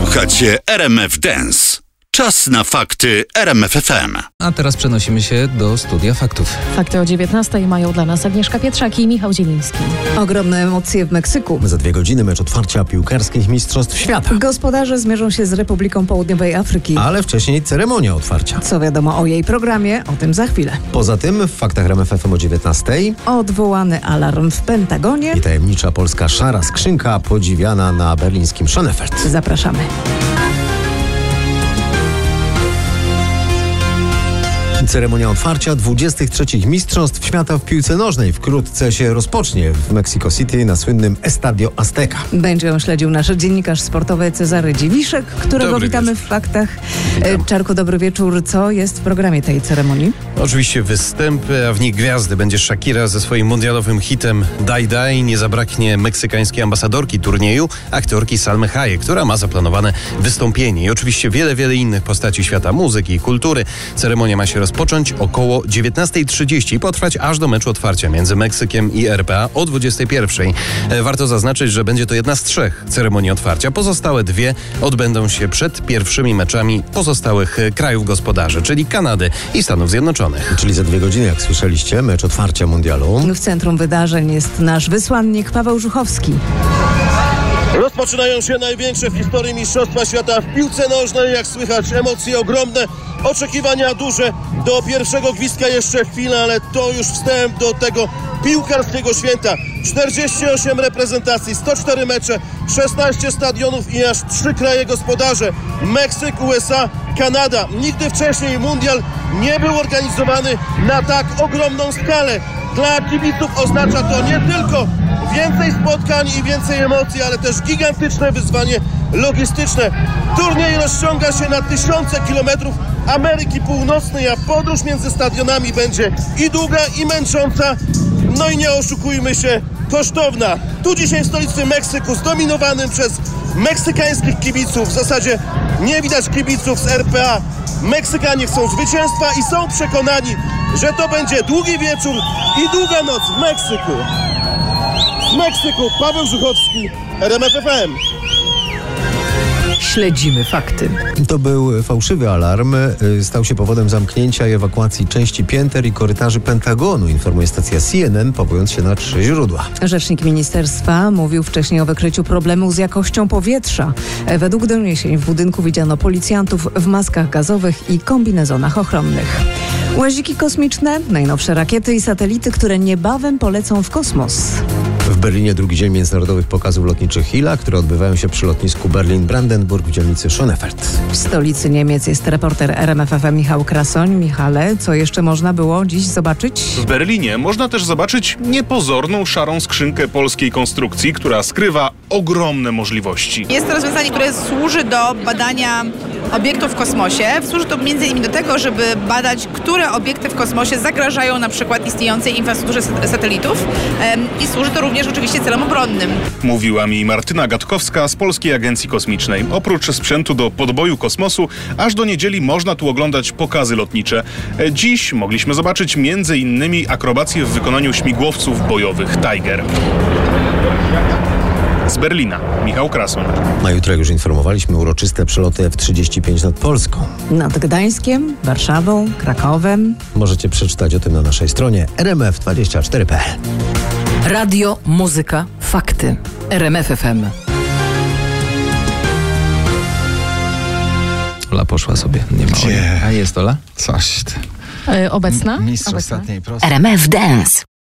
Słuchacie RMF Dance. Czas na fakty RMF FM. A teraz przenosimy się do studia faktów. Fakty o 19:00 mają dla nas Agnieszka Pietrzak i Michał Zieliński. Ogromne emocje w Meksyku. Za 2 godziny mecz otwarcia piłkarskich mistrzostw świata. Gospodarze zmierzą się z Republiką Południowej Afryki. Ale wcześniej ceremonia otwarcia. Co wiadomo o jej programie, o tym za chwilę. Poza tym w faktach RMF FM o 19:00 Odwołany alarm w Pentagonie. i tajemnicza polska szara skrzynka podziwiana na berlińskim Schönefeld. Zapraszamy. Ceremonia otwarcia 23. Mistrzostw Świata w piłce nożnej wkrótce się rozpocznie w Mexico City na słynnym Estadio Azteca. Będzie ją śledził nasz dziennikarz sportowy Cezary Dziwiszek, którego Dobry witamy wieczór. w faktach. Czarku, dobry wieczór. Co jest w programie tej ceremonii? Oczywiście występy, a w nich gwiazdy. Będzie Shakira ze swoim mundialowym hitem Daj Daj. Nie zabraknie meksykańskiej ambasadorki turnieju, aktorki Salmy Hayek, która ma zaplanowane wystąpienie. I oczywiście wiele innych postaci świata muzyki i kultury. Ceremonia ma się rozpocząć około 19:30 i potrwać aż do meczu otwarcia między Meksykiem i RPA o 21:00. Warto zaznaczyć, że będzie to jedna z 3 ceremonii otwarcia. Pozostałe 2 odbędą się przed pierwszymi meczami pozostałych krajów gospodarzy, czyli Kanady i Stanów Zjednoczonych. Czyli za 2 godziny, jak słyszeliście, mecz otwarcia mundialu. W centrum wydarzeń jest nasz wysłannik Paweł Żuchowski. Rozpoczynają się największe w historii Mistrzostwa Świata w piłce nożnej. Jak słychać, emocje ogromne, oczekiwania duże. Do pierwszego gwizdka jeszcze chwila, ale to już wstęp do tego piłkarskiego święta. 48 reprezentacji, 104 mecze, 16 stadionów i aż 3 kraje gospodarze. Meksyk, USA, Kanada. Nigdy wcześniej mundial nie był organizowany na tak ogromną skalę. Dla kibiców oznacza to nie tylko więcej spotkań i więcej emocji, ale też gigantyczne wyzwanie logistyczne. Turniej rozciąga się na tysiące kilometrów Ameryki Północnej, a podróż między stadionami będzie i długa, i męcząca. No i nie oszukujmy się, kosztowna. Tu dzisiaj w stolicy Meksyku, zdominowanym przez meksykańskich kibiców. W zasadzie nie widać kibiców z RPA. Meksykanie chcą zwycięstwa i są przekonani, że to będzie długi wieczór i długa noc w Meksyku. Z Meksyku Paweł Żuchowski, RMF FM. Śledzimy fakty. To był fałszywy alarm. Stał się powodem zamknięcia i ewakuacji części pięter i korytarzy Pentagonu, informuje stacja CNN, powołując się na 3 źródła. Rzecznik ministerstwa mówił wcześniej o wykryciu problemu z jakością powietrza. Według doniesień w budynku widziano policjantów w maskach gazowych i kombinezonach ochronnych. Łaziki kosmiczne, najnowsze rakiety i satelity, które niebawem polecą w kosmos. W Berlinie drugi dzień międzynarodowych pokazów lotniczych Hila, które odbywają się przy lotnisku Berlin-Brandenburg w dzielnicy Schönefeld. W stolicy Niemiec jest reporter RMF FM Michał Krasoń. Michale, co jeszcze można było dziś zobaczyć? W Berlinie można też zobaczyć niepozorną szarą skrzynkę polskiej konstrukcji, która skrywa ogromne możliwości. Jest to rozwiązanie, które służy do badania obiektów w kosmosie. Służy to m.in. do tego, żeby badać, które obiekty w kosmosie zagrażają na przykład istniejącej infrastrukturze satelitów i służy to również oczywiście celom obronnym. Mówiła mi Martyna Gatkowska z Polskiej Agencji Kosmicznej. Oprócz sprzętu do podboju kosmosu, aż do niedzieli można tu oglądać pokazy lotnicze. Dziś mogliśmy zobaczyć m.in. akrobacje w wykonaniu śmigłowców bojowych Tiger. Z Berlina Michał Krasoń. A jutro, jak już informowaliśmy, uroczyste przeloty F-35 nad Polską. Nad Gdańskiem, Warszawą, Krakowem. Możecie przeczytać o tym na naszej stronie rmf24.pl. Radio, muzyka, fakty. RMF FM. Ola poszła sobie, nie ma Oli. A jest Ola? Obecna? Mistrz Obecna. ostatniej prostej. RMF Dance.